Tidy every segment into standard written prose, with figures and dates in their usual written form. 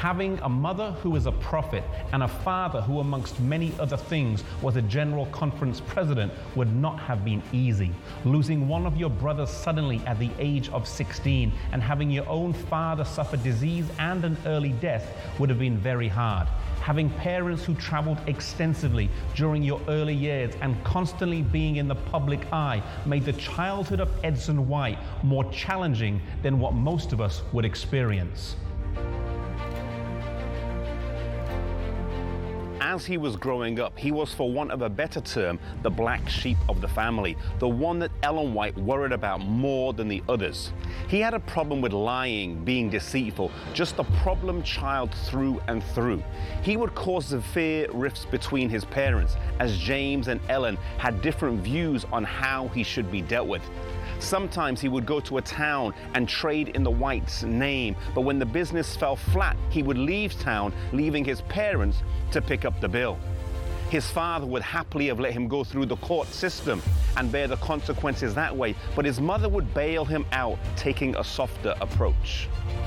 Having a mother who is a prophet and a father who, amongst many other things, was a General Conference president would not have been easy. Losing one of your brothers suddenly at the age of 16 and having your own father suffer disease and an early death would have been very hard. Having parents who traveled extensively during your early years and constantly being in the public eye made the childhood of Edson White more challenging than what most of us would experience. As he was growing up, he was, for want of a better term, the black sheep of the family, the one that Ellen White worried about more than the others. He had a problem with lying, being deceitful, just a problem child through and through. He would cause severe rifts between his parents, as James and Ellen had different views on how he should be dealt with. Sometimes he would go to a town and trade in the White's name, but when the business fell flat, he would leave town, leaving his parents to pick up the bill. His father would happily have let him go through the court system and bear the consequences that way, but his mother would bail him out, taking a softer approach.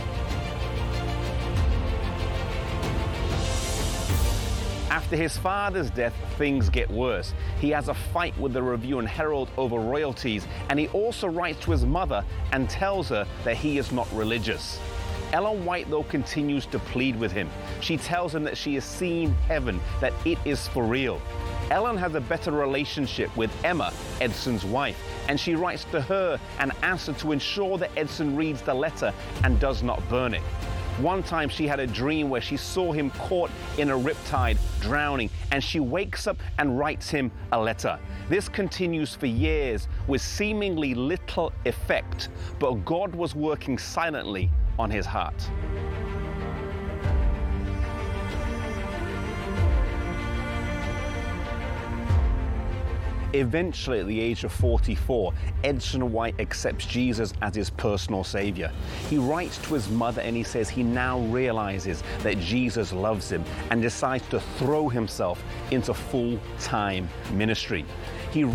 After his father's death, things get worse. He has a fight with the Review and Herald over royalties, and he also writes to his mother and tells her that he is not religious. Ellen White, though, continues to plead with him. She tells him that she has seen heaven, that it is for real. Ellen has a better relationship with Emma, Edson's wife, and she writes to her and asks her to ensure that Edson reads the letter and does not burn it. One time she had a dream where she saw him caught in a riptide, drowning, and she wakes up and writes him a letter. This continues for years with seemingly little effect, but God was working silently on his heart. Eventually, at the age of 44, Edson White accepts Jesus as his personal savior. He writes to his mother and he says he now realizes that Jesus loves him and decides to throw himself into full-time ministry. He